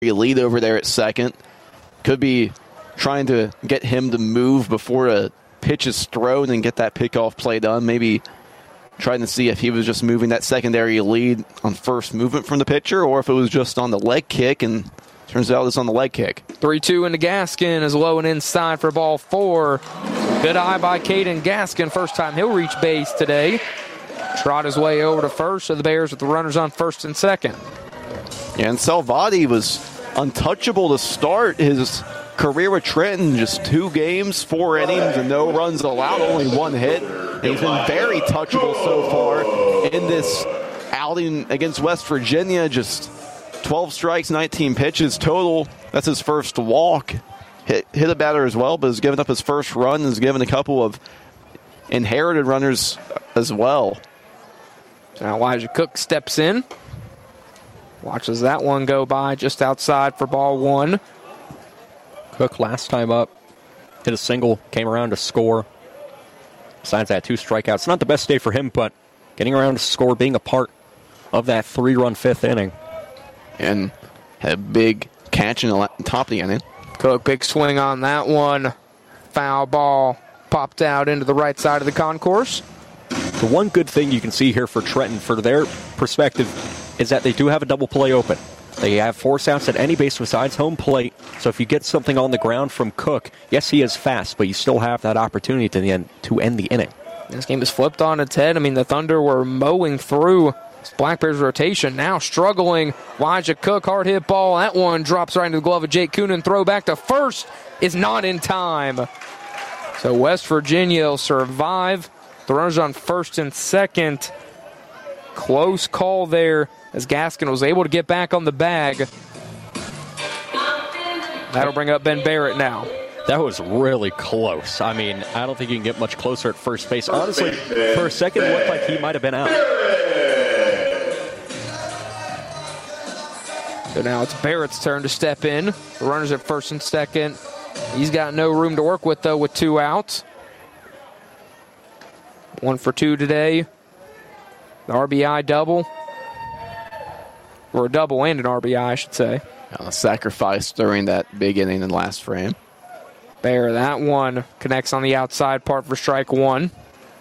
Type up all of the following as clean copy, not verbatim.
lead over there at second. Could be trying to get him to move before a pitch is thrown and get that pickoff play done. Maybe trying to see if he was just moving that secondary lead on first movement from the pitcher or if it was just on the leg kick, and turns out it's on the leg kick. 3-2 into Gaskin is low and inside for ball 4. Good eye by Caden Gaskin. First time he'll reach base today. Trot his way over to first, so the Bears with the runners on first and second. Yeah, and Salvati was untouchable to start his career with Trenton. Just 2 games, 4 innings, and no runs allowed, only 1 hit. And he's been very touchable so far in this outing against West Virginia. Just 12 strikes, 19 pitches total. That's his first walk. Hit a batter as well, but has given up his first run, has given a couple of inherited runners as well. So now Elijah Cook steps in. Watches that one go by just outside for ball 1. Cook last time up, hit a single, came around to score. Besides that, 2 strikeouts. Not the best day for him, but getting around to score, being a part of that 3-run 5th inning. And had a big catch in the top of the inning. Cook, big swing on that one. Foul ball popped out into the right side of the concourse. The one good thing you can see here for Trenton, for their perspective, is that they do have a double play open. They have force outs at any base besides home plate. So if you get something on the ground from Cook, yes, he is fast, but you still have that opportunity to end the inning. This game is flipped on its head. I mean, the Thunder were mowing through Black Bears rotation. Now struggling. Elijah Cook, hard hit ball. That one drops right into the glove of Jake Coonan. Throw back to first is not in time. So West Virginia will survive. The runners on first and second. Close call there as Gaskin was able to get back on the bag. That'll bring up Ben Barrett now. That was really close. I mean, I don't think you can get much closer at first base. Honestly, for a second, it looked like he might have been out. So now it's Barrett's turn to step in. The runners at first and second. He's got no room to work with, though, with 2 outs. 1 for 2 today. The RBI double. Or a double and an RBI, I should say. A sacrifice during that big inning in the last frame. Bear, that one connects on the outside part for strike 1.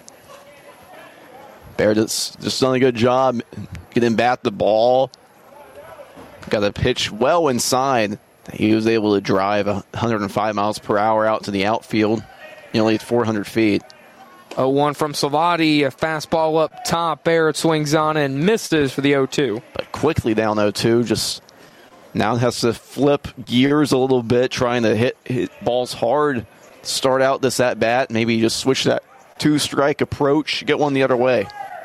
Bear just done a good job getting back the ball. Got a pitch well inside. He was able to drive 105 miles per hour out to the outfield, nearly 400 feet. 0-1 from Salvati, a fastball up top. Barrett swings on and misses for the 0-2. But quickly down 0-2, just now has to flip gears a little bit, trying to hit balls hard, start out this at-bat, maybe just switch that 2-strike approach, get one the other way.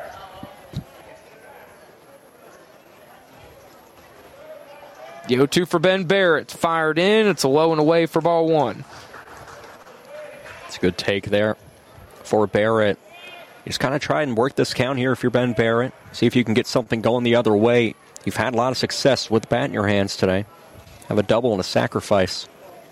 The 0-2 for Ben Barrett. Fired in. It's a low and away for ball 1. It's a good take there for Barrett. You just kind of try and work this count here if you're Ben Barrett. See if you can get something going the other way. You've had a lot of success with the bat in your hands today. Have a double and a sacrifice.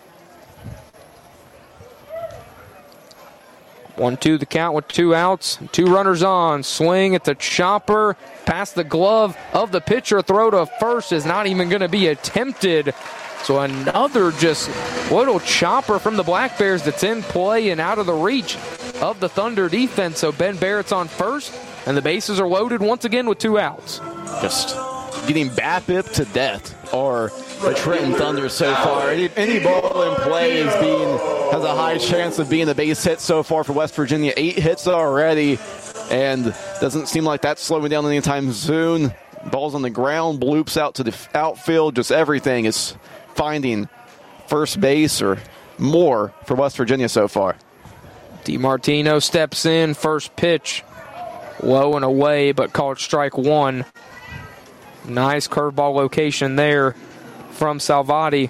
1-2 the count with 2 outs. 2 runners on. Swing at the chopper. Past the glove of the pitcher. Throw to first is not even going to be attempted. So another just little chopper from the Black Bears that's in play and out of the reach of the Thunder defense. So Ben Barrett's on first, and the bases are loaded once again with 2 outs. Just getting BABIP to death are the Trenton Thunder so far. Any ball in play has a high chance of being a base hit so far for West Virginia. 8 hits already, and doesn't seem like that's slowing down anytime soon. Ball's on the ground, bloops out to the outfield. Just everything is finding first base or more for West Virginia so far. DiMartino steps in. First pitch low and away, but called strike 1. Nice curveball location there from Salvati.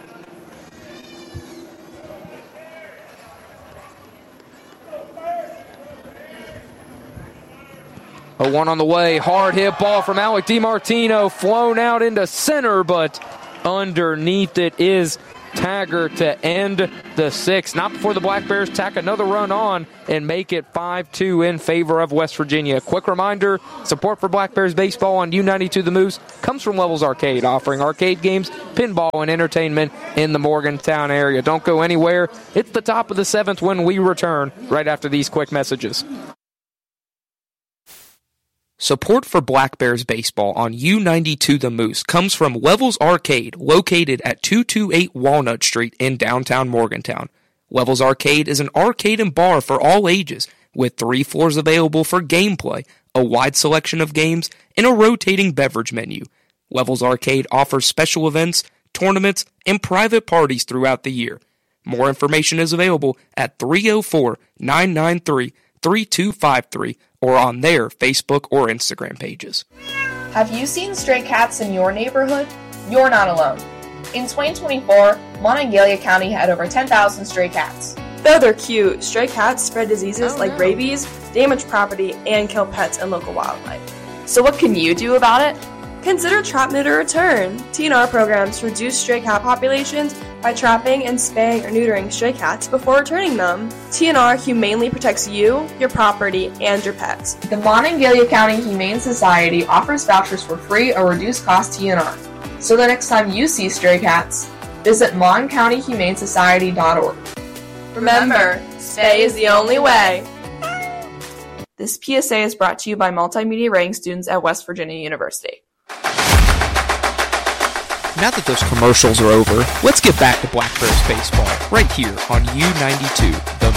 A 1 on the way. Hard hit ball from Alec DiMartino. Flown out into center, but underneath it is Taggart to end the sixth. Not before the Black Bears tack another run on and make it 5-2 in favor of West Virginia. Quick reminder, support for Black Bears baseball on U92 The Moose comes from Levels Arcade, offering arcade games, pinball, and entertainment in the Morgantown area. Don't go anywhere. It's the top of the seventh when we return right after these quick messages. Support for Black Bears baseball on U92 The Moose comes from Levels Arcade, located at 228 Walnut Street in downtown Morgantown. Levels Arcade is an arcade and bar for all ages, with 3 floors available for gameplay, a wide selection of games, and a rotating beverage menu. Levels Arcade offers special events, tournaments, and private parties throughout the year. More information is available at 304-993-3253 or on their Facebook or Instagram pages. Have you seen stray cats in your neighborhood? You're not alone. In 2024, Monongalia County had over 10,000 stray cats. Though they're cute, stray cats spread diseases like rabies, damage property, and kill pets and local wildlife. So what can you do about it? Consider Trap, Neuter, Return. TNR programs reduce stray cat populations by trapping and spaying or neutering stray cats before returning them. TNR humanely protects you, your property, and your pets. The Monongalia County Humane Society offers vouchers for free or reduced cost TNR. So the next time you see stray cats, visit moncountyhumanesociety.org. Remember, spay is the only way. This PSA is brought to you by multimedia writing students at West Virginia University. Now that those commercials are over, let's get back to Black Bears baseball, right here on U92 The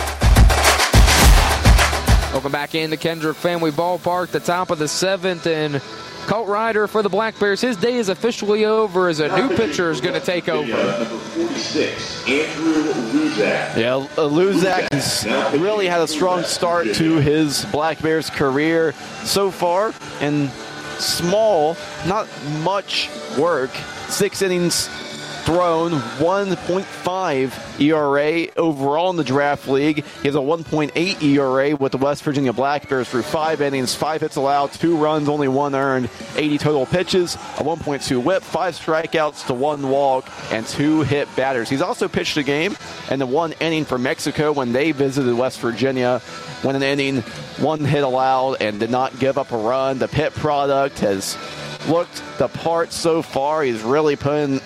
Moose. Welcome back into Kendrick Family Ballpark, the top of the seventh, and Colt Ryder for the Black Bears. His day is officially over as a new pitcher is going to take over. Number 46, Andrew Luzak. Yeah, Luzak has really had a strong start to his Black Bears career so far, and small, not much work. 6 innings thrown, 1.5 ERA overall in the draft league. He has a 1.8 ERA with the West Virginia Black Bears through 5 innings, 5 hits allowed, 2 runs, only 1 earned, 80 total pitches, a 1.2 whip, 5 strikeouts to 1 walk, and 2 hit batters. He's also pitched a game in the 1 inning for Mexico when they visited West Virginia. 1 inning, 1 hit allowed, and did not give up a run. The pit product has looked the part so far. He's really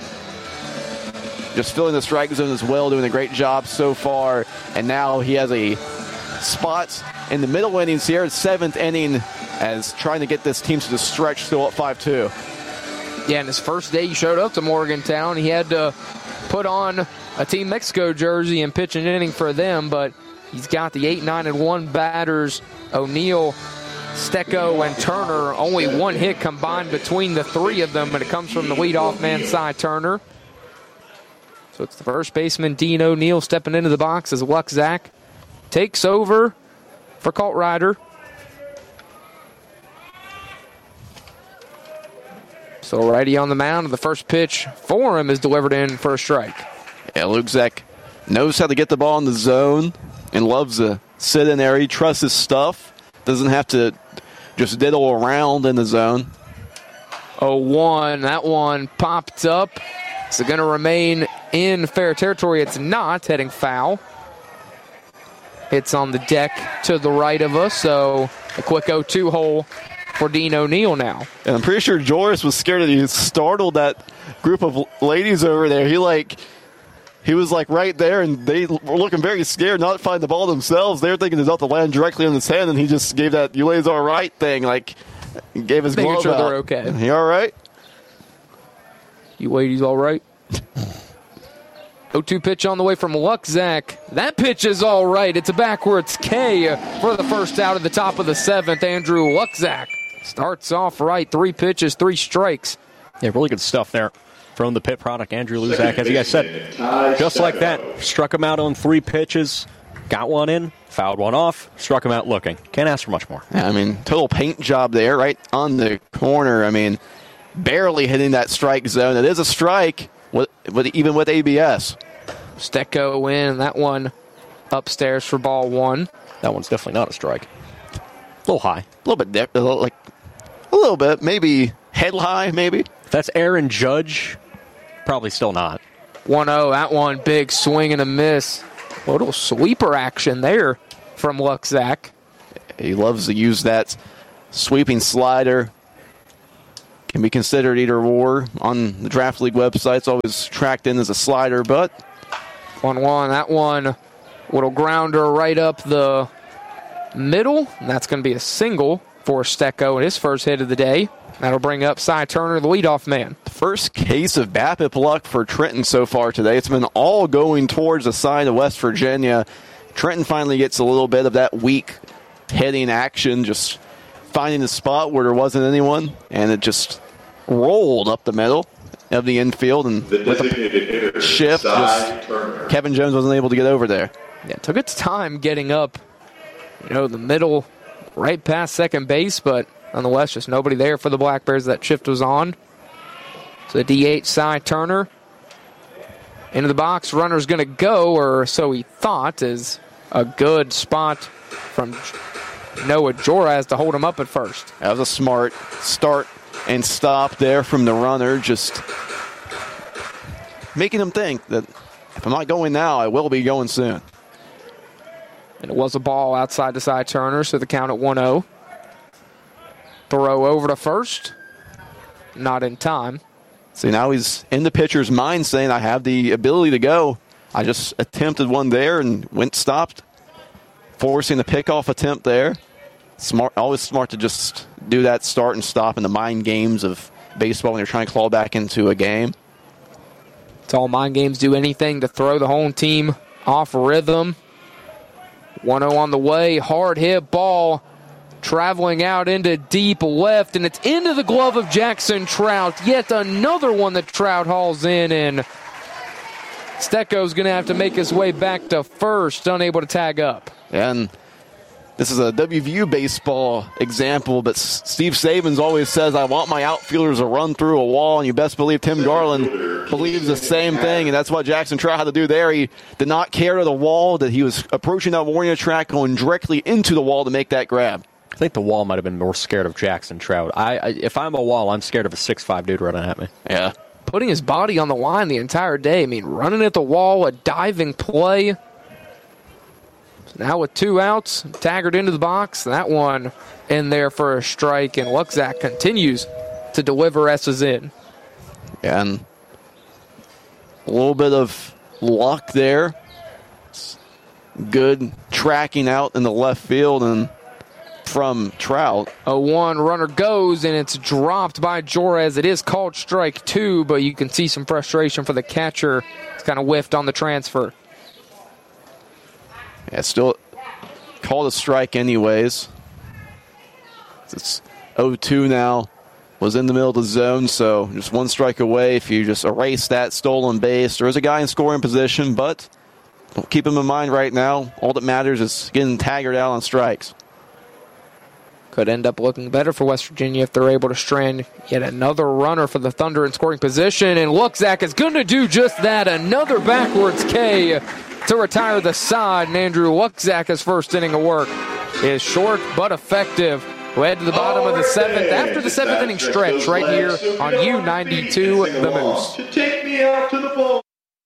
just filling the strike zone as well, doing a great job so far. And now he has a spot in the middle innings here, 7th inning, as trying to get this team to the stretch, still at 5-2. Yeah, and his first day he showed up to Morgantown, he had to put on a Team Mexico jersey and pitch an inning for them, but he's got the 8-9-1 batters, O'Neill, Stecco, and Turner. Only 1 hit combined between the 3 of them, and it comes from the leadoff man, Cy Turner. So it's the first baseman, Dean O'Neill, stepping into the box as Luxzak takes over for Colt Ryder. So righty on the mound, and the first pitch for him is delivered in for a strike. Yeah, Luxzak knows how to get the ball in the zone and loves to sit in there. He trusts his stuff. Doesn't have to just diddle around in the zone. 0-1. That one popped up. Is it going to remain in fair territory? It's not. Heading foul. It's on the deck to the right of us, so a quick 0-2 hole for Dean O'Neill now. And I'm pretty sure Joris was scared that he startled that group of ladies over there. He was right there, and they were looking very scared, not finding the ball themselves. They were thinking it's out to land directly in his hand, and he just gave that "you ladies all right" thing, he gave his making glove sure out. They're okay. You all right? You ladies all right? 0-2 pitch on the way from Luxzak. That pitch is all right. It's a backwards K for the first out of the top of the 7th. Andrew Luxzak starts off right. 3 pitches, 3 strikes. Yeah, really good stuff there from the pit product, Andrew Luzak. As you guys said, just like that, struck him out on 3 pitches, got 1 in, fouled 1 off, struck him out looking. Can't ask for much more. Yeah, total paint job there, right on the corner. Barely hitting that strike zone. It is a strike, even with ABS. Stecco in, that one upstairs for ball 1. That one's definitely not a strike. A little high. A little bit, a little bit, maybe head high, maybe. If that's Aaron Judge, probably still not. 1-0, that one, big swing and a miss. Little sweeper action there from Luxack. He loves to use that sweeping slider. Can be considered either or on the Draft League website. It's always tracked in as a slider, but 1-1, that one, little grounder right up the middle, and that's going to be a single for Stecco in his first hit of the day. That'll bring up Cy Turner, the leadoff man. First case of BABIP luck for Trenton so far today. It's been all going towards the side of West Virginia. Trenton finally gets a little bit of that weak hitting action, just finding the spot where there wasn't anyone, and it just rolled up the middle of the infield, and with a shift, Kevin Jones wasn't able to get over there. Yeah, it took its time getting up, the middle, right past second base, but nonetheless, just nobody there for the Black Bears. That shift was on. So the DH, Cy Turner, into the box. Runner's going to go, or so he thought, is a good spot from Noah Joraz to hold him up at first. That was a smart start and stop there from the runner, just making him think that if I'm not going now, I will be going soon. And it was a ball outside to Cy Turner, so the count at 1-0. Throw over to first. Not in time. See, now he's in the pitcher's mind saying, I have the ability to go. I just attempted one there and went stopped, forcing the pickoff attempt there. Smart, always smart to just do that start and stop in the mind games of baseball when you're trying to claw back into a game. It's all mind games, do anything to throw the home team off rhythm. 1-0 on the way, hard hit ball, traveling out into deep left, and it's into the glove of Jackson Trout. Yet another one that Trout hauls in, and Stecco's going to have to make his way back to first, unable to tag up. And this is a WVU baseball example, but Steve Sabins always says, I want my outfielders to run through a wall, and you best believe Tim Garland believes the same thing, and that's what Jackson Trout had to do there. He did not care to the wall, that he was approaching that warning track, going directly into the wall to make that grab. I think the wall might have been more scared of Jackson Trout. If I'm a wall, I'm scared of a 6'5" dude running at me. Yeah. Putting his body on the line the entire day. I mean, running at the wall, a diving play. Now with 2 outs, Taggart into the box. That one in there for a strike, and Luxack continues to deliver S's in. And a little bit of luck there. Good tracking out in the left field and from Trout. 0-1, runner goes, and it's dropped by Joraz. It is called strike 2, but you can see some frustration for the catcher. It's kind of whiffed on the transfer. Yeah, still called a strike anyways. It's 0-2 now. Was in the middle of the zone, so just 1 strike away. If you just erase that stolen base, there is a guy in scoring position, but don't keep him in mind right now. All that matters is getting Taggart out on strikes. Could end up looking better for West Virginia if they're able to strand yet another runner for the Thunder in scoring position, and Luxack is going to do just that. Another backwards K to retire the side, and Andrew Luxack's first inning of work is short but effective. We'll head to the bottom of the 7th after the 7th inning stretch right here on U92 The Moose. To take me out to the ball.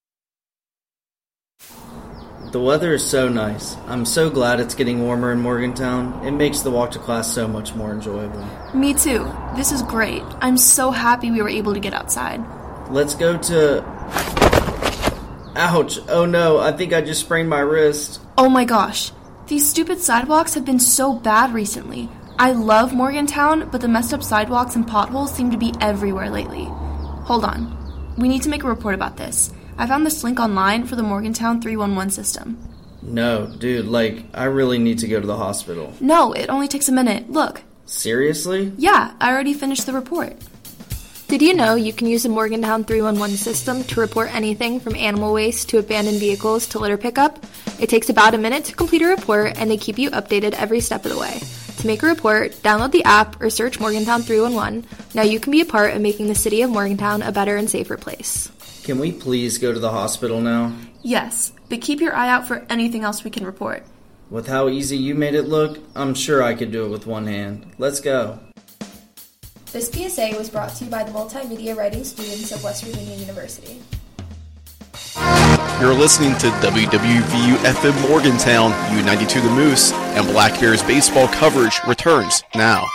The weather is so nice. I'm so glad it's getting warmer in Morgantown. It makes the walk to class so much more enjoyable. Me too. This is great. I'm so happy we were able to get outside. Let's go to... Ouch. Oh no, I think I just sprained my wrist. Oh my gosh. These stupid sidewalks have been so bad recently. I love Morgantown, but the messed up sidewalks and potholes seem to be everywhere lately. Hold on. We need to make a report about this. I found this link online for the Morgantown 311 system. No, dude, I really need to go to the hospital. No, it only takes a minute. Look. Seriously? Yeah, I already finished the report. Did you know you can use the Morgantown 311 system to report anything from animal waste to abandoned vehicles to litter pickup? It takes about a minute to complete a report, and they keep you updated every step of the way. To make a report, download the app or search Morgantown 311. Now you can be a part of making the city of Morgantown a better and safer place. Can we please go to the hospital now? Yes, but keep your eye out for anything else we can report. With how easy you made it look, I'm sure I could do it with one hand. Let's go. This PSA was brought to you by the multimedia writing students of West Virginia University. You're listening to WWVU FM Morgantown, U92 The Moose, and Black Bears baseball coverage returns now.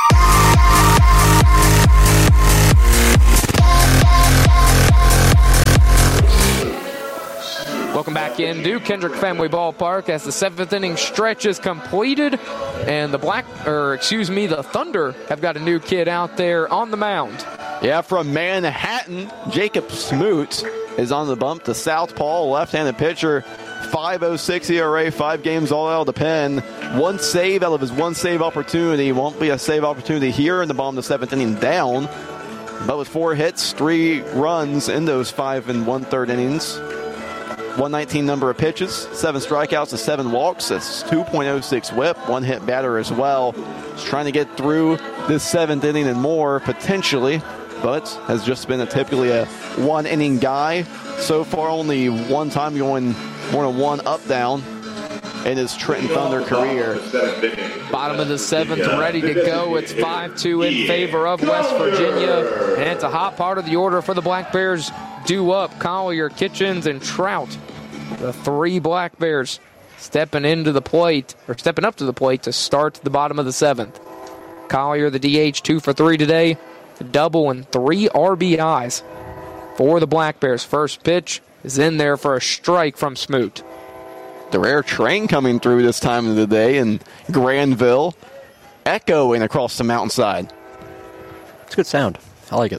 Welcome back into Kendrick Family Ballpark as the 7th inning stretch is completed, and the Thunder have got a new kid out there on the mound. Yeah, from Manhattan, Jacob Smoot is on the bump. The southpaw, left-handed pitcher, 5.06 ERA, 5 games all out of the pen. 1 save out of his 1 save opportunity. Won't be a save opportunity here in the bottom of the 7th inning down. But with 4 hits, 3 runs in those 5 1/3 innings. 119 number of pitches, 7 strikeouts and 7 walks. That's 2.06 whip, 1 hit batter as well. He's trying to get through this 7th inning and more potentially, but has just been typically a 1 inning guy. So far, only 1 time going more than 1 up down in his Trenton Thunder career. Bottom of the 7th, ready to go. It's 5-2 in favor of West Virginia, and it's a hot part of the order for the Black Bears. Due up, Collier, Kitchens, and Trout. The 3 Black Bears stepping up to the plate to start the bottom of the 7th. Collier, the DH, 2 for 3 today, a double and 3 RBIs for the Black Bears. First pitch is in there for a strike from Smoot. The rare train coming through this time of the day in Granville, echoing across the mountainside. It's a good sound. I like it.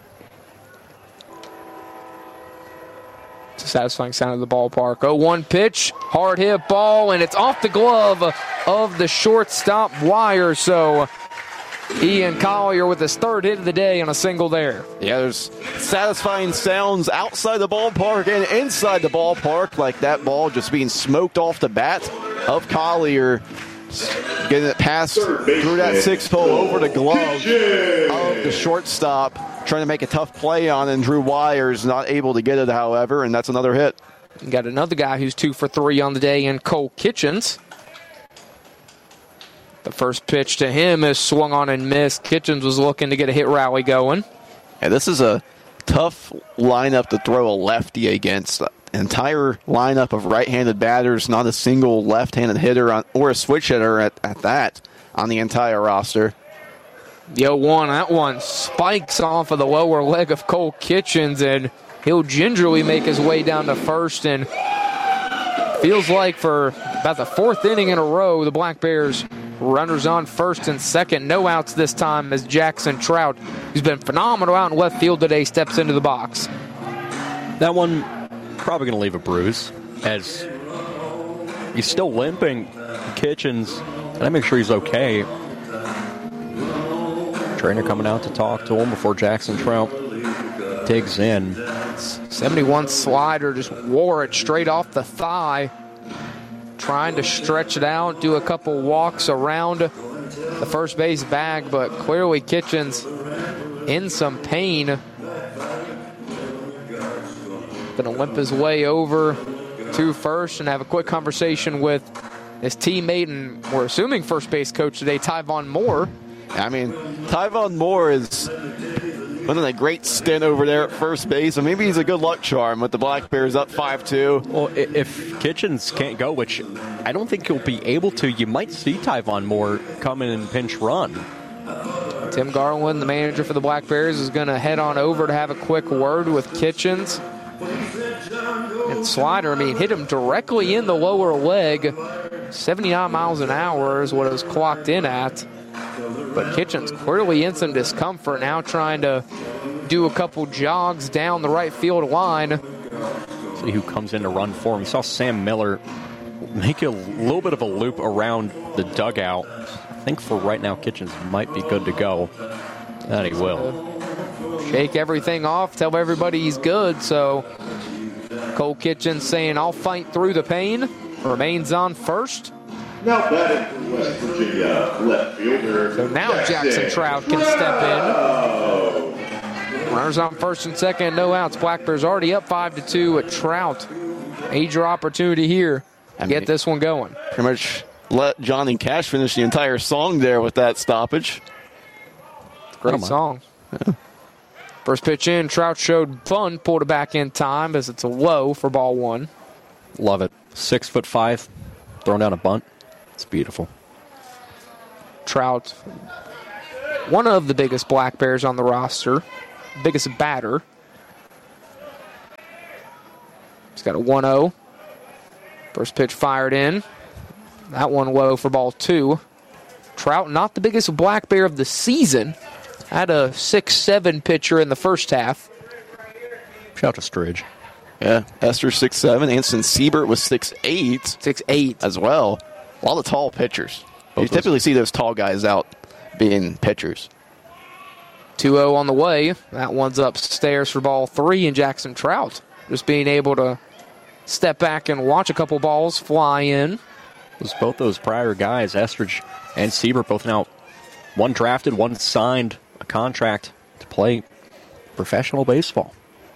It's a satisfying sound of the ballpark. 0-1 pitch, hard hit ball, and it's off the glove of the shortstop wire. So Ian Collier with his 3rd hit of the day on a single there. Yeah, there's satisfying sounds outside the ballpark and inside the ballpark, like that ball just being smoked off the bat of Collier, getting it passed through that 6-pole over the glove of the shortstop, trying to make a tough play on, and Drew Wires not able to get it, however, and that's another hit. You got another guy who's 2 for 3 on the day in Cole Kitchens. The first pitch to him is swung on and missed. Kitchens was looking to get a hit rally going. And this is a tough lineup to throw a lefty against. An entire lineup of right-handed batters, not a single left-handed hitter or a switch hitter at that on the entire roster. The 0-1, that one spikes off of the lower leg of Cole Kitchens, and he'll gingerly make his way down to first, and feels like for about the 4th inning in a row, the Black Bears runners on first and second. No outs this time as Jackson Trout, who's been phenomenal out in left field today, steps into the box. That one probably going to leave a bruise, as he's still limping. Kitchens, and I make sure he's okay. Trainer coming out to talk to him before Jackson Trout digs in. 71 slider, just wore it straight off the thigh. Trying to stretch it out, do a couple walks around the first base bag, but clearly Kitchens in some pain. Gonna limp his way over to first and have a quick conversation with his teammate and we're assuming first base coach today, Tyvon Moore. I mean, Tyvon Moore is running a great stint over there at first base, so maybe he's a good luck charm with the Black Bears up 5-2. Well, if Kitchens can't go, which I don't think he'll be able to, you might see Tyvon Moore come in and pinch run. Tim Garland, the manager for the Black Bears, is going to head on over to have a quick word with Kitchens. And slider, I mean, hit him directly in the lower leg. 79 miles an hour is what it was clocked in at. But Kitchens clearly in some discomfort now, trying to do a couple jogs down the right field line. See who comes in to run for him. You saw Sam Miller make a little bit of a loop around the dugout. I think for right now, Kitchens might be good to go. That he will. Shake everything off, tell everybody he's good. So Cole Kitchens saying, I'll fight through the pain. Remains on first. Now batting for West Virginia, left fielder. So now Jackson Trout can step in. Runners on first and second, no outs. Black Bears already up 5-2 at Trout. Major opportunity here. Get this one going. Pretty much let Johnny Cash finish the entire song there with that stoppage. Great song. Yeah. First pitch in, Trout showed fun, pulled it back in time as it's a low for ball 1. Love it. 6'5", throwing down a bunt. It's beautiful. Trout, one of the biggest Black Bears on the roster, biggest batter. He's got a 1-0. First pitch fired in. That one low for ball 2. Trout, not the biggest Black Bear of the season. Had a 6'7" pitcher in the first half. Shout out to Stridge. Yeah, Esther 6'7". Anson Siebert was 6'8". 6'8". as well. A lot of tall pitchers. You typically see those tall guys out being pitchers. 2-0 on the way. That one's upstairs for ball 3, and Jackson Trout just being able to step back and watch a couple balls fly in. It was both those prior guys, Estridge and Siebert, both now one drafted, one signed a contract to play professional baseball.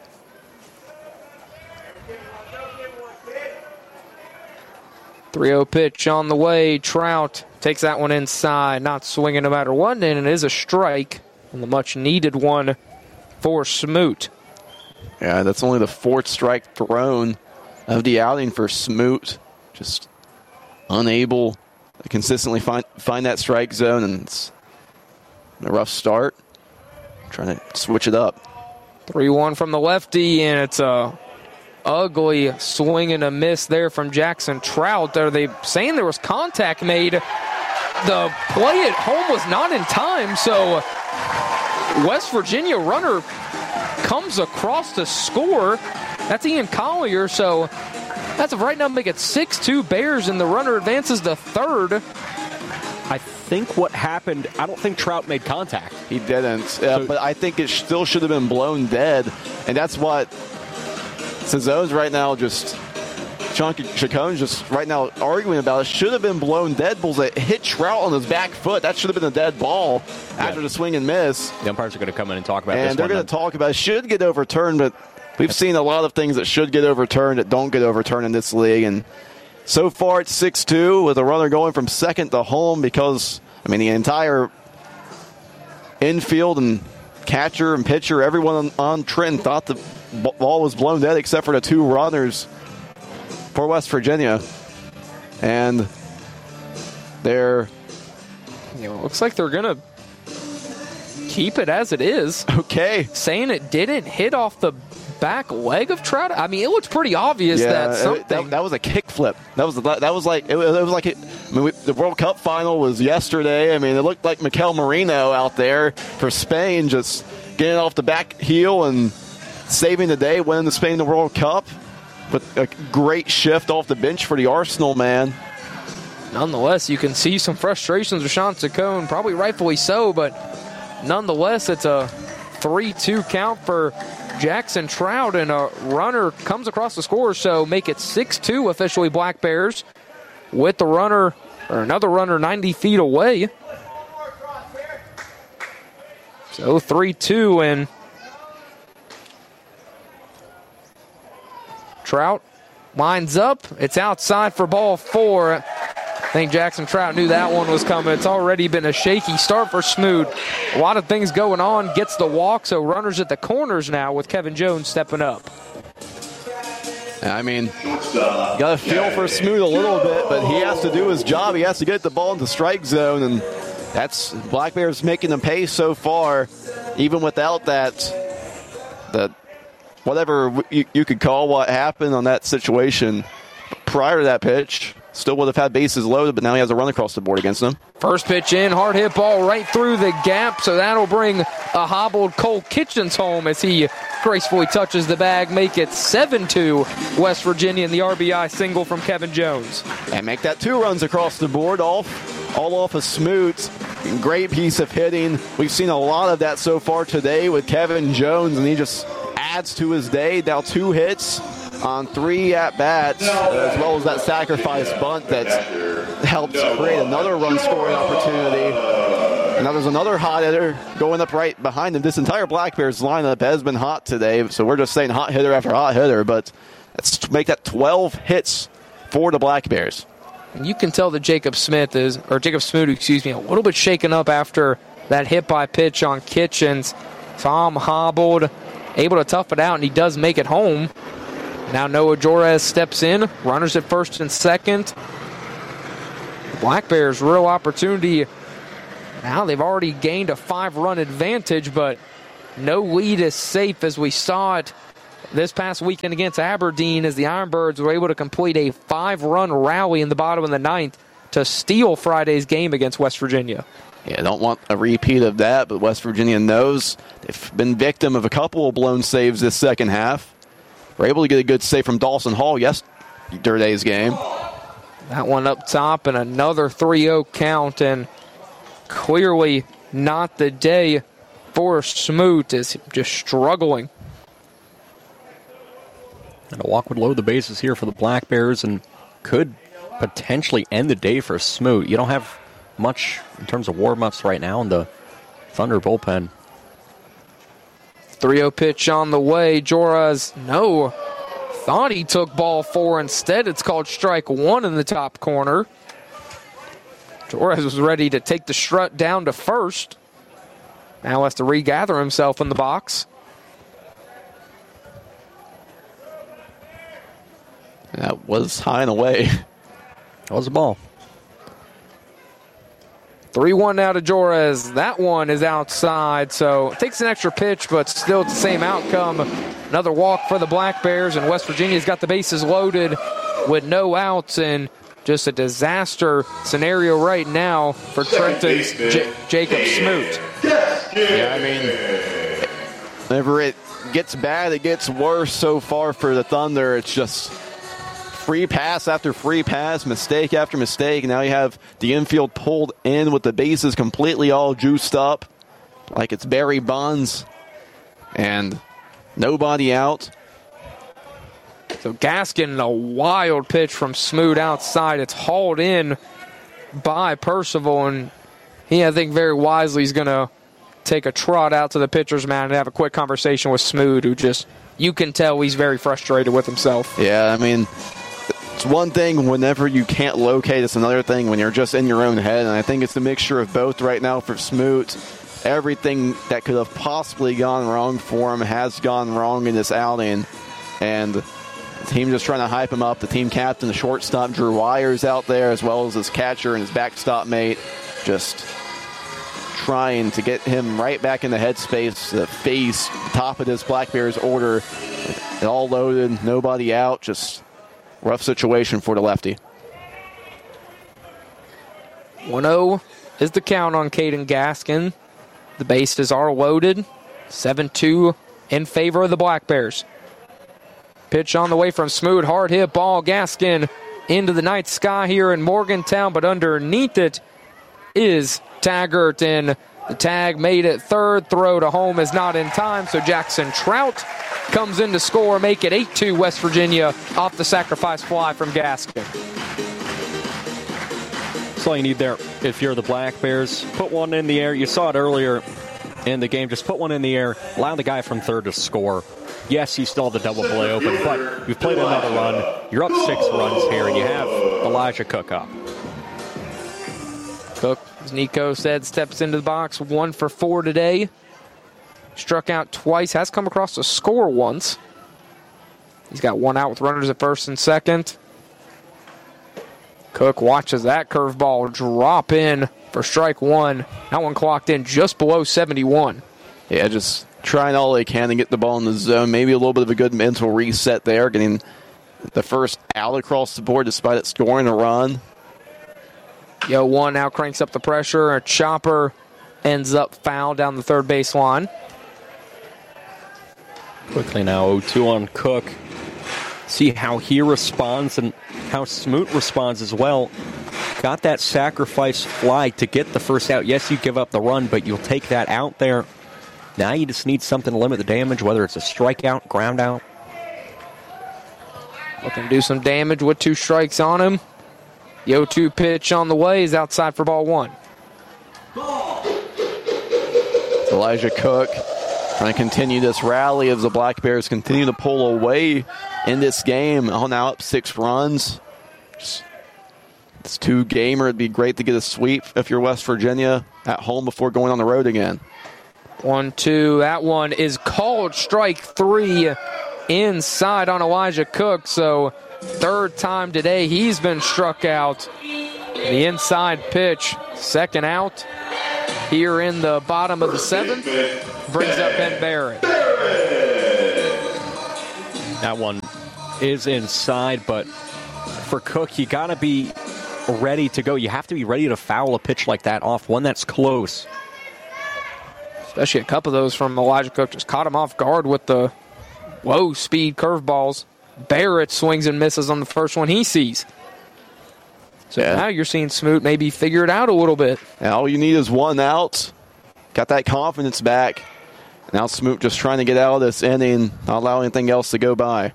.30 pitch on the way. Trout takes that one inside, not swinging no matter what, and it is a strike, and the much-needed one for Smoot. Yeah, that's only the 4th strike thrown of the outing for Smoot. Just unable to consistently find that strike zone, and it's a rough start. Trying to switch it up. 3-1 from the lefty, and it's a ugly swing and a miss there from Jackson Trout. Are they saying there was contact made? The play at home was not in time, so West Virginia runner comes across to score. That's Ian Collier, so that's right now make it 6-2 Bears, and the runner advances to third. I think what happened, I don't think Trout made contact. He didn't, but I think it still should have been blown dead, and that's what Cizone's right now just, Sean Chacon's just right now arguing about. It should have been blown dead balls that hit Trout on his back foot. That should have been a dead ball after the swing and miss. The umpires are going to come in and talk about this. And they're going to talk about it. Should get overturned, but we've seen a lot of things that should get overturned that don't get overturned in this league. And so far it's 6-2 with a runner going from second to home because, the entire infield and catcher and pitcher, everyone on Trenton thought the ball was blown dead except for the 2 runners for West Virginia. And they're... looks like they're going to keep it as it is. Okay. Saying it didn't hit off the back leg of Trout. It looks pretty obvious that something... That was a kick flip. That was like the World Cup final was yesterday. It looked like Mikel Merino out there for Spain, just getting off the back heel and saving the day, winning the Spain the World Cup. But a great shift off the bench for the Arsenal man. Nonetheless, you can see some frustrations with Sean Chacon, probably rightfully so, but nonetheless, it's a 3-2 count for Jackson Trout, and a runner comes across the score, so make it 6-2 officially Black Bears with the runner, or another runner 90 feet away. So 3-2, and Trout lines up. It's outside for ball 4. I think Jackson Trout knew that one was coming. It's already been a shaky start for Smoot. A lot of things going on. Gets the walk, so runners at the corners now with Kevin Jones stepping up. You got to feel for Smoot a little bit, but he has to do his job. He has to get the ball into strike zone, and that's Black Bears making them pay so far, even without that whatever you could call what happened on that situation prior to that pitch. Still would have had bases loaded, but now he has a run across the board against them. First pitch in, hard hit ball right through the gap, so that'll bring a hobbled Cole Kitchens home as he gracefully touches the bag, make it 7-2 West Virginia, and the RBI single from Kevin Jones. And make that 2 runs across the board, all off of Smoot. Great piece of hitting. We've seen a lot of that so far today with Kevin Jones, and he just adds to his day. Now 2 hits on 3 at-bats, as well as that sacrifice bunt that helps create another run-scoring opportunity. And now there's another hot hitter going up right behind him. This entire Black Bears lineup has been hot today, so we're just saying hot hitter after hot hitter, but let's make that 12 hits for the Black Bears. And you can tell that Jacob Smoot, a little bit shaken up after that hit by pitch on Kitchens. Tom hobbled, able to tough it out, and he does make it home. Now Noah Jorez steps in, runners at first and second. The Black Bears, real opportunity. Now they've already gained a 5-run advantage, but no lead is safe as we saw it this past weekend against Aberdeen as the Ironbirds were able to complete a 5-run rally in the bottom of the 9th to steal Friday's game against West Virginia. Yeah, don't want a repeat of that, but West Virginia knows they've been victim of a couple of blown saves this second half. We're able to get a good save from Dawson Hall yesterday's game. That one up top and another 3-0 count, and clearly not the day for Smoot, is just struggling. And a walk would load the bases here for the Black Bears and could potentially end the day for Smoot. You don't have much in terms of warm-ups right now in the Thunder bullpen. 3-0 pitch on the way. Joras, no. Thought he took ball 4. Instead, it's called strike 1 in the top corner. Joras was ready to take the strut down to first. Now has to regather himself in the box. That was high and away. That was a ball. 3-1 now to Joras. That one is outside, so it takes an extra pitch, but still the same outcome. Another walk for the Black Bears, and West Virginia's got the bases loaded with no outs, and just a disaster scenario right now for Trenton's Jacob Smoot. Yeah, I mean, whenever it gets bad, it gets worse so far for the Thunder. It's just free pass after free pass, mistake after mistake. Now you have the infield pulled in with the bases completely all juiced up like it's Barry Bonds, and nobody out. So Gaskin, a wild pitch from Smoot outside. It's hauled in by Percival, and he, I think, very wisely is going to take a trot out to the pitcher's mound and have a quick conversation with Smoot, who just, you can tell he's very frustrated with himself. Yeah, I mean, it's one thing whenever you can't locate. It's another thing when you're just in your own head, and I think it's the mixture of both right now for Smoot. Everything that could have possibly gone wrong for him has gone wrong in this outing, and the team just trying to hype him up. The team captain, the shortstop, Drew Wires out there, as well as his catcher and his backstop mate, just trying to get him right back in the headspace to face the top of this Black Bears order. It all loaded, nobody out, just rough situation for the lefty. 1-0 is the count on Caden Gaskin. The bases are loaded. 7-2 in favor of the Black Bears. Pitch on the way from Smoot. Hard hit ball. Gaskin into the night sky here in Morgantown, but underneath it is Taggart, and the tag made it third. Throw to home is not in time, so Jackson Trout comes in to score, make it 8-2 West Virginia off the sacrifice fly from Gaskin. That's all you need there if you're the Black Bears. Put one in the air. You saw it earlier in the game. Just put one in the air. Allow the guy from third to score. Yes, you still have the double play open, but you've played another run. You're up 6 runs here, and you have Elijah Cook up. Cook, as Nico said, steps into the box 1 for 4 today. Struck out twice, has come across to score once. He's got 1 out with runners at first and second. Cook watches that curveball drop in for strike 1. That one clocked in just below 71. Yeah, just trying all they can to get the ball in the zone. Maybe a little bit of a good mental reset there, getting the first out across the board despite it scoring a run. 1 now cranks up the pressure. A chopper ends up foul down the third base line. Quickly now, 0-2 on Cook. See how he responds and how Smoot responds as well. Got that sacrifice fly to get the first out. Yes, you give up the run, but you'll take that out there. Now you just need something to limit the damage, whether it's a strikeout, ground out. Looking to do some damage with 2 strikes on him. The 0-2 pitch on the way is outside for ball 1. Elijah Cook trying to continue this rally as the Black Bears continue to pull away in this game. Oh, now up 6 runs. It's 2-gamer. It'd be great to get a sweep if you're West Virginia at home before going on the road again. 1-2. That one is called strike 3 inside on Elijah Cook. So third time today he's been struck out. The inside pitch, second out here in the bottom of the 7th, brings up Ben Barrett. That one is inside, but for Cook, you got to be ready to go. You have to be ready to foul a pitch like that off, one that's close. Especially a couple of those from Elijah Cook. Just caught him off guard with the low-speed curveballs. Barrett swings and misses on the first one he sees. So now you're seeing Smoot maybe figure it out a little bit. Now all you need is one out. Got that confidence back. Now Smoot just trying to get out of this inning, not allow anything else to go by.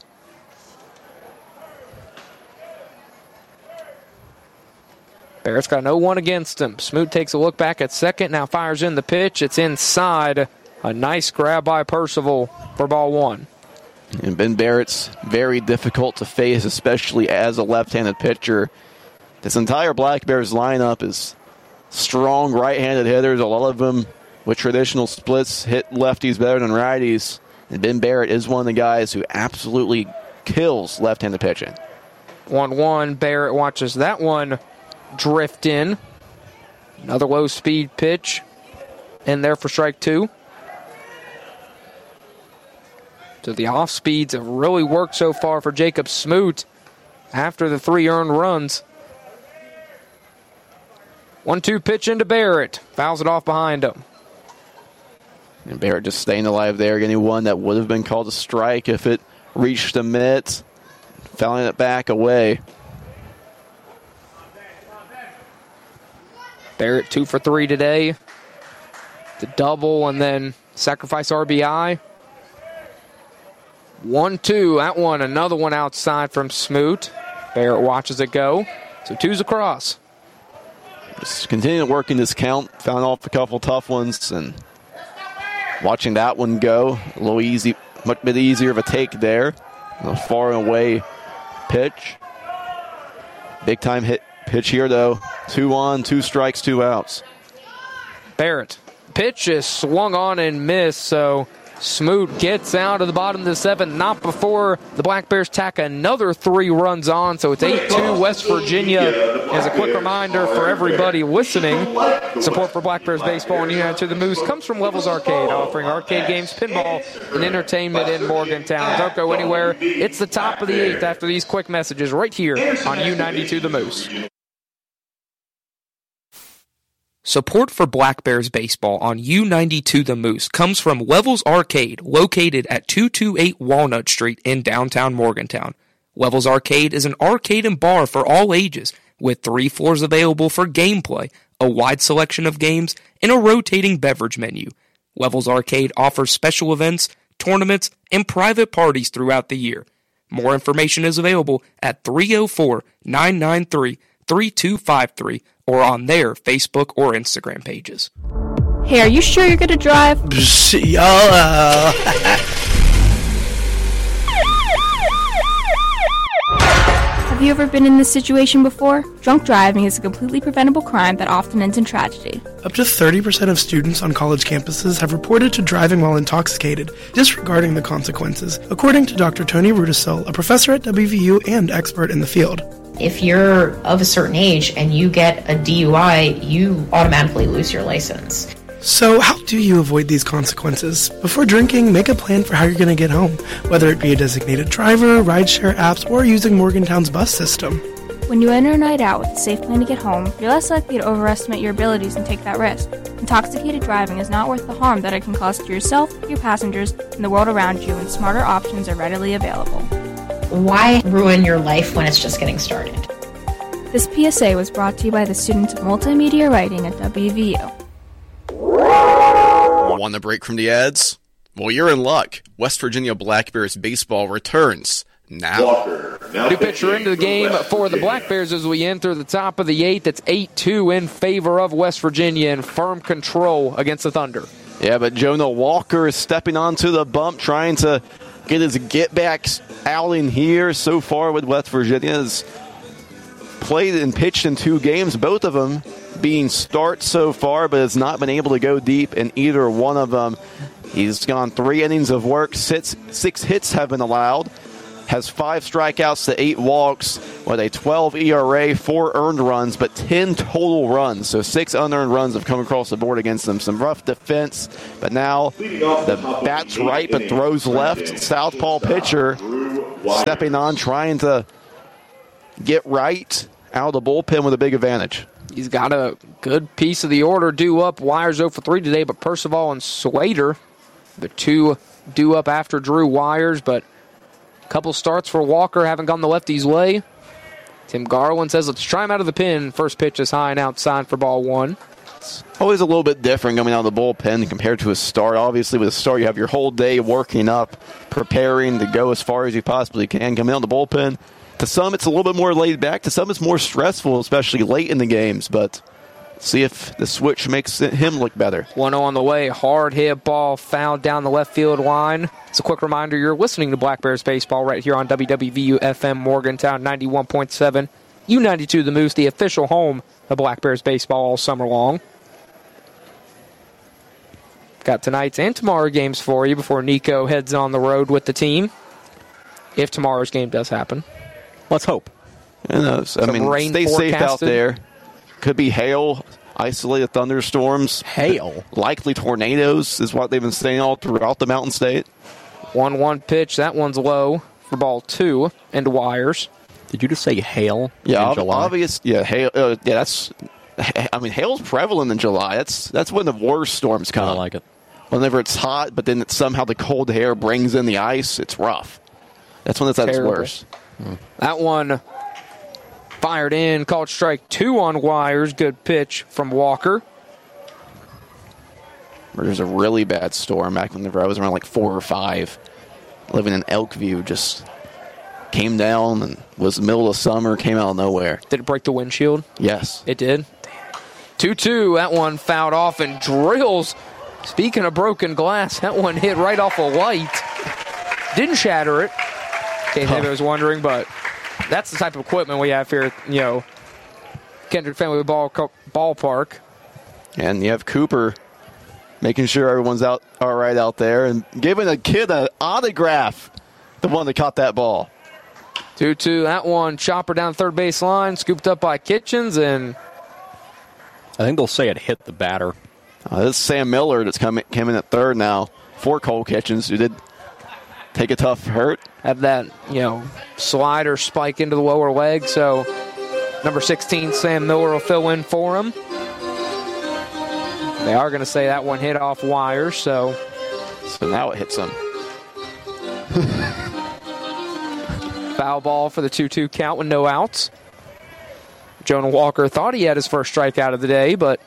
Barrett's got 0-1 against him. Smoot takes a look back at second, now fires in the pitch. It's inside. A nice grab by Percival for ball 1. And Ben Barrett's very difficult to face, especially as a left-handed pitcher. This entire Black Bears lineup is strong right-handed hitters. A lot of them with traditional splits hit lefties better than righties. And Ben Barrett is one of the guys who absolutely kills left-handed pitching. 1-1. Barrett watches that one drift in. Another low-speed pitch in there for strike 2. So the off-speeds have really worked so far for Jacob Smoot after the 3 earned runs. 1-2 pitch into Barrett. Fouls it off behind him. And Barrett just staying alive there, getting one that would have been called a strike if it reached the mitt. Fouling it back away. Barrett 2 for 3 today. The double and then sacrifice RBI. 1-2. That one, another one outside from Smoot. Barrett watches it go. So 2's across. Just continuing working this count. Found off a couple tough ones and watching that one go. A little easy, much bit easier of a take there. A far and away pitch. Big time hit pitch here though. 2 on, 2 strikes, 2 outs. Barrett. Pitch is swung on and missed, so Smoot gets out of the bottom of the 7th, not before the Black Bears tack another 3 runs on, so it's 8-2 West Virginia. As a quick reminder for everybody listening, support for Black Bears baseball and United to the Moose comes from Levels Arcade, offering arcade games, pinball, and entertainment in Morgantown. Don't go anywhere. It's the top of the 8th after these quick messages right here on U92 The Moose. Support for Black Bears baseball on U92 The Moose comes from Levels Arcade, located at 228 Walnut Street in downtown Morgantown. Levels Arcade is an arcade and bar for all ages, with 3 floors available for gameplay, a wide selection of games, and a rotating beverage menu. Levels Arcade offers special events, tournaments, and private parties throughout the year. More information is available at 304-993-3253 or on their Facebook or Instagram pages. Hey, are you sure you're going to drive? Have you ever been in this situation before? Drunk driving is a completely preventable crime that often ends in tragedy. Up to 30% of students on college campuses have reported to driving while intoxicated, disregarding the consequences, according to Dr. Tony Rudisill, a professor at WVU and expert in the field. If you're of a certain age and you get a DUI, you automatically lose your license. So how do you avoid these consequences? Before drinking, make a plan for how you're going to get home, whether it be a designated driver, rideshare apps, or using Morgantown's bus system. When you enter a night out with a safe plan to get home, you're less likely to overestimate your abilities and take that risk. Intoxicated driving is not worth the harm that it can cause to yourself, your passengers, and the world around you, and smarter options are readily available. Why ruin your life when it's just getting started? This PSA was brought to you by the students of multimedia writing at WVU. Want a break from the ads? Well, you're in luck. West Virginia Black Bears baseball returns now. New pitcher into the game for the Black Bears as we enter the top of the 8th. It's 8-2 in favor of West Virginia in firm control against the Thunder. Yeah, but Jonah Walker is stepping onto the bump, trying to get his get-backs out in here. So far with West Virginia's played and pitched in 2 games, both of them being starts so far, but has not been able to go deep in either one of them. He's gone 3 innings of work, 6 hits have been allowed, has 5 strikeouts to 8 walks with a 12 ERA, 4 earned runs, but 10 total runs. So 6 unearned runs have come across the board against them. Some rough defense, but now the bat's right but throws left. Southpaw pitcher stepping on, trying to get right out of the bullpen with a big advantage. He's got a good piece of the order due up. Wires 0 for 3 today, but Percival and Slater, the 2 due up after Drew Wires, but a couple starts for Walker haven't gone the lefty's way. Tim Garland says, let's try him out of the pen. First pitch is high and outside for ball 1. It's always a little bit different coming out of the bullpen compared to a start. Obviously, with a start, you have your whole day working up, preparing to go as far as you possibly can. Coming out of the bullpen, to some, it's a little bit more laid back. To some, it's more stressful, especially late in the games. But see if the switch makes him look better. 1-0 on the way. Hard hit ball fouled down the left field line. It's a quick reminder you're listening to Black Bears Baseball right here on WWVU FM Morgantown 91.7. U92 The Moose, the official home of Black Bears Baseball all summer long. Got tonight's and tomorrow's games for you before Nico heads on the road with the team. If tomorrow's game does happen. Let's hope. I mean, stay safe out there. Could be hail, isolated thunderstorms. Hail? Likely tornadoes is what they've been saying all throughout the Mountain State. 1-1 pitch. That one's low for ball 2 and Wires. Did you just say hail in July? Obvious. Yeah, hail. That's. I mean, hail's prevalent in July. That's when the worst storms come. I like it. Whenever it's hot, but then somehow the cold air brings in the ice, it's rough. That's when it's at its worst. That one fired in, called strike 2 on Wires. Good pitch from Walker. There's a really bad storm back whenever I was around like 4 or 5, living in Elkview. Just came down and was the middle of summer, came out of nowhere. Did it break the windshield? Yes. It did? 2-2. That one fouled off and drills. Speaking of broken glass, that one hit right off a light. Didn't shatter it. In case anybody was wondering, but that's the type of equipment we have here at, Kendrick Family Ballpark. And you have Cooper making sure everyone's all right out there and giving a kid an autograph, the one that caught that ball. 2-2. That one chopper down third base line, scooped up by Kitchens, and I think they'll say it hit the batter. This is Sam Miller that's came in at third now for Cole Kitchens, who did take a tough hurt. Have that, slider spike into the lower leg, so number 16, Sam Miller, will fill in for him. They are going to say that one hit off Wires, so now it hits him. Foul ball for the 2-2 count with no outs. Jonah Walker thought he had his first strikeout of the day, but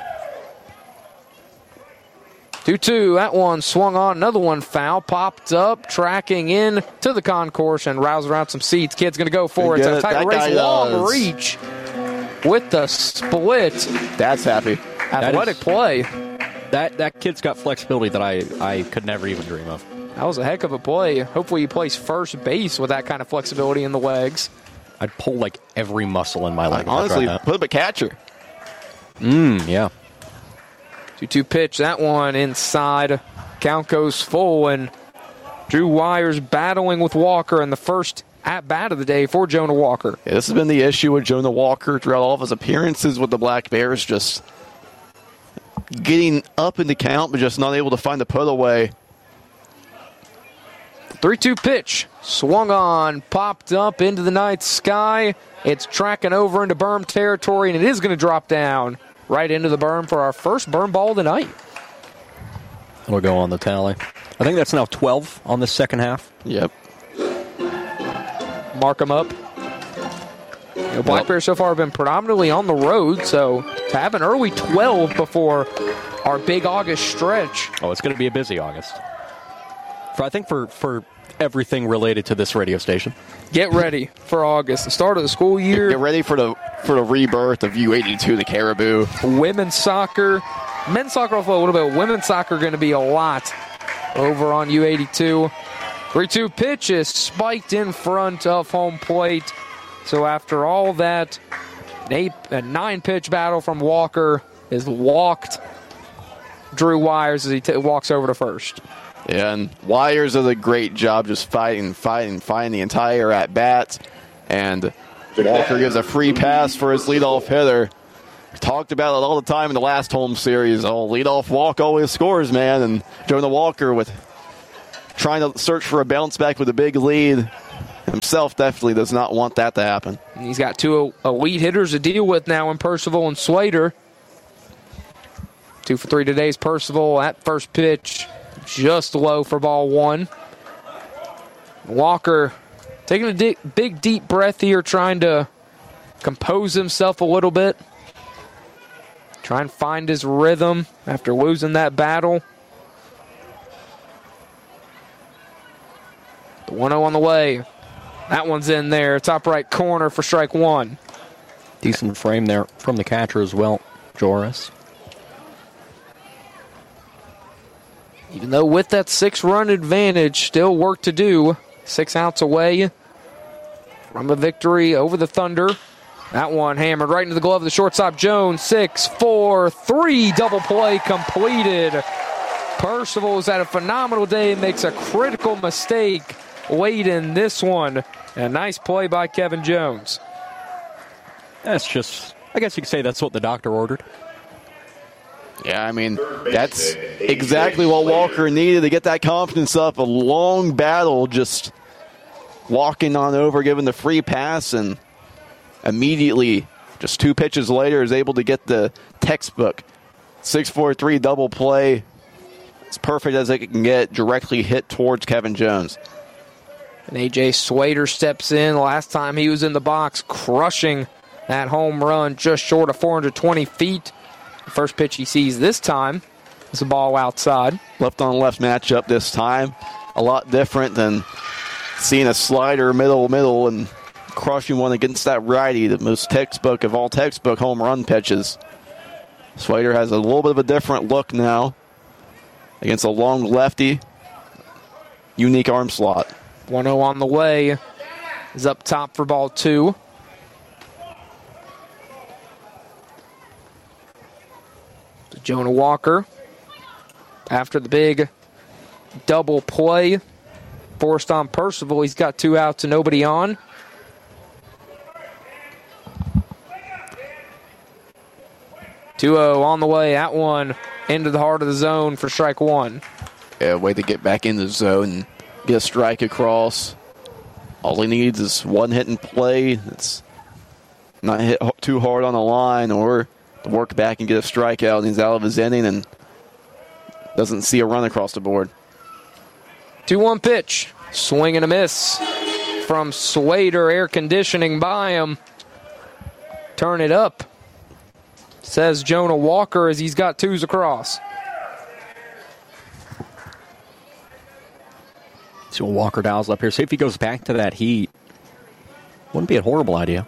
2-2, that one swung on, another one foul, popped up, tracking in to the concourse and roused around some seats. Kid's going to go for it. It's a tight race, long reach with the split. Dad's happy. Athletic play. That kid's got flexibility that I could never even dream of. That was a heck of a play. Hopefully he plays first base with that kind of flexibility in the legs. I'd pull like every muscle in my leg. Honestly, put him a catcher. Yeah. 2-2 pitch, that one inside. Count goes full, and Drew Wires battling with Walker in the first at-bat of the day for Jonah Walker. Yeah, this has been the issue with Jonah Walker throughout all of his appearances with the Black Bears, just getting up in the count, but just not able to find the put away. 3-2 pitch, swung on, popped up into the night sky. It's tracking over into berm territory, and it is going to drop down right into the berm for our first berm ball of the night. We'll go on the tally. I think that's now 12 on the second half. Yep. Mark them up. Black Bears so far have been predominantly on the road, so to have an early 12 before our big August stretch. Oh, it's going to be a busy August. I think for everything related to this radio station. Get ready for August, the start of the school year. Get ready for the rebirth of U82, the Caribou. Women's soccer. Men's soccer will flow a little bit. Women's soccer going to be a lot over on U82. 3-2 pitch is spiked in front of home plate. So after all that A 9-pitch battle from Walker is walked Drew Wires as he walks over to first. Yeah, and Wires does a great job just fighting the entire at-bat. And Walker gives a free pass for his leadoff hitter. Talked about it all the time in the last home series. Oh, leadoff walk always scores, man. And Jonah Walker with trying to search for a bounce back with a big lead himself definitely does not want that to happen. And he's got two elite hitters to deal with now in Percival and Swader. 2 for 3 today's Percival. That first pitch just low for ball 1. Walker taking a big deep breath here, trying to compose himself a little bit. Try and find his rhythm after losing that battle. The 1-0 on the way. That one's in there. Top right corner for strike 1. Decent frame there from the catcher as well, Joris. Even though with that 6-run advantage, still work to do. 6 outs away from a victory over the Thunder. That one hammered right into the glove of the shortstop, Jones. 6-4-3 double play completed. Percival's had a phenomenal day and makes a critical mistake late in this one. And a nice play by Kevin Jones. That's just, I guess you could say that's what the doctor ordered. Yeah, I mean, that's exactly what Walker needed to get that confidence up. A long battle, just walking on over, giving the free pass, and immediately, just 2 pitches later, is able to get the textbook 6-4-3 double play. It's perfect as it can get, directly hit towards Kevin Jones. And A.J. Swader steps in. Last time he was in the box, crushing that home run just short of 420 feet. The first pitch he sees this time is a ball outside. Left-on-left matchup this time. A lot different than seeing a slider middle, and crushing one against that righty, the most textbook of all textbook home run pitches. Swader has a little bit of a different look now against a long lefty. Unique arm slot. 1-0 on the way is up top for ball 2. Jonah Walker, after the big double play forced on Percival, he's got 2 outs and nobody on. On the way, that one into the heart of the zone for strike 1. Yeah, way to get back in the zone and get a strike across. All he needs is one hit and play. It's not hit too hard on the line or to work back and get a strikeout. And he's out of his inning and doesn't see a run across the board. 2-1 pitch. Swing and a miss from Swader. Air conditioning by him. Turn it up, says Jonah Walker as he's got 2s across. So Walker dials up here. See if he goes back to that heat. Wouldn't be a horrible idea.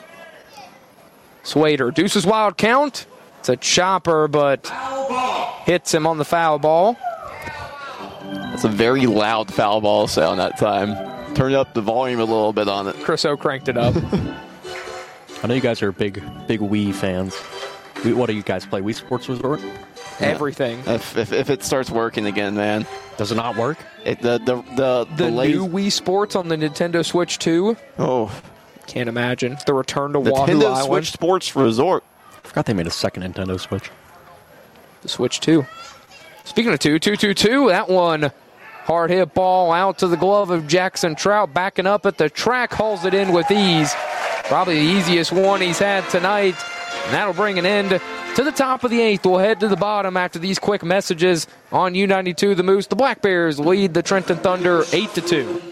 Swader, deuces wild count. It's a chopper, but hits him on the foul ball. That's a very loud foul ball sound that time. Turned up the volume a little bit on it. Chris O cranked it up. I know you guys are big Wii fans. What do you guys play? Wii Sports Resort? Everything. If it starts working again, man. Does it not work? The new Wii Sports on the Nintendo Switch 2. Oh. Can't imagine. The return to Wahoo Island. Nintendo Switch Sports Resort. I forgot they made a second Nintendo Switch. The Switch 2. Speaking of 2-2-2-2, that one hard hit ball out to the glove of Jackson Trout. Backing up at the track, hauls it in with ease. Probably the easiest one he's had tonight. And that'll bring an end to the top of the 8th. We'll head to the bottom after these quick messages on U92 The Moose. The Black Bears lead the Trenton Thunder 8-2.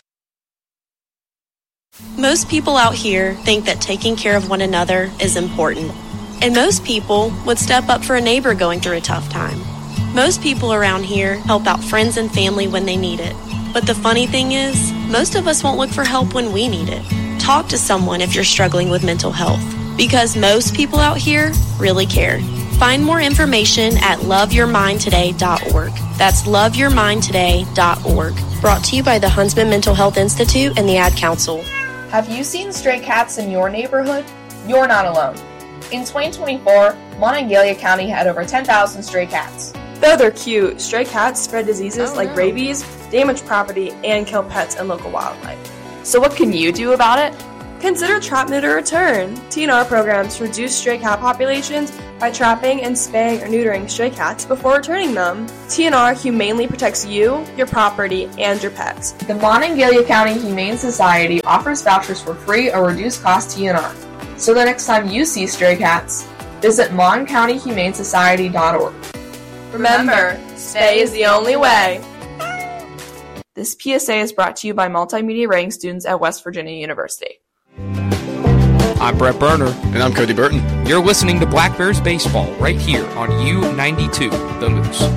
Most people out here think that taking care of one another is important. And most people would step up for a neighbor going through a tough time. Most people around here help out friends and family when they need it. But the funny thing is, most of us won't look for help when we need it. Talk to someone if you're struggling with mental health, because most people out here really care. Find more information at loveyourmindtoday.org. That's loveyourmindtoday.org. Brought to you by the Huntsman Mental Health Institute and the Ad Council. Have you seen stray cats in your neighborhood? you're not alone. In 2024, Monongalia County had over 10,000 stray cats. Though they're cute, stray cats spread diseases like rabies, damage property, and kill pets and local wildlife. So what can you do about it? Consider Trap, Neuter, Return, TNR programs to reduce stray cat populations by trapping and spaying or neutering stray cats before returning them. TNR humanely protects you, your property, and your pets. The Monongalia County Humane Society offers vouchers for free or reduced cost TNR. So the next time you see stray cats, visit moncountyhumanesociety.org. Remember, spay is the only way. This PSA is brought to you by multimedia writing students at West Virginia University. I'm Brett Berner. And I'm Cody Burton. You're listening to Black Bears Baseball right here on U92, The Moose.